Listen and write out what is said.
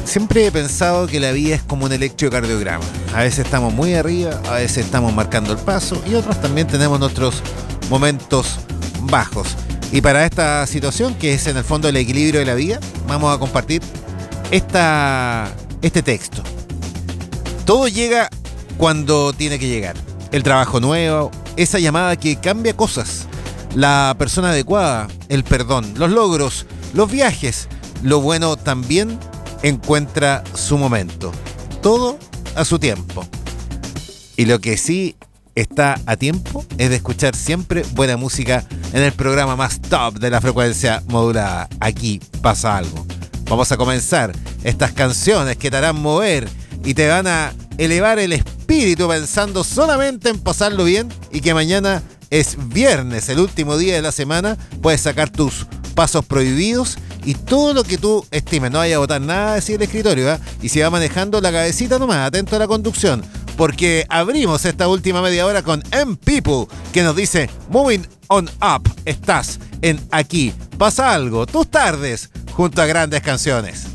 Siempre he pensado que la vida es como un electrocardiograma. A veces estamos muy arriba, a veces estamos marcando el paso y otros también tenemos nuestros momentos bajos. Y para esta situación, que es en el fondo el equilibrio de la vida, vamos a compartir este texto. Todo llega cuando tiene que llegar. El trabajo nuevo, esa llamada que cambia cosas, la persona adecuada, el perdón, los logros, los viajes, lo bueno también encuentra su momento. Todo a su tiempo. Y lo que sí está a tiempo es de escuchar siempre buena música en el programa más top de la frecuencia modulada. Aquí pasa algo. Vamos a comenzar estas canciones que te harán mover y te van a elevar el espíritu pensando solamente en pasarlo bien y que mañana es viernes, el último día de la semana. Puedes sacar tus pasos prohibidos y todo lo que tú estimes. No vaya a botar nada así el escritorio, ¿eh? Y si va manejando la cabecita nomás, atento a la conducción, porque abrimos esta última media hora con M-People, que nos dice Moving on Up. Estás en Aquí Pasa Algo, tus tardes junto a grandes canciones.